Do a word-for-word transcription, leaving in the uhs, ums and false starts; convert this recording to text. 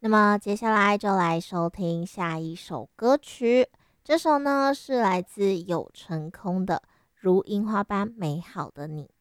那么接下来就来收听下一首歌曲，这首呢是来自有成空的《如樱花般美好的你》。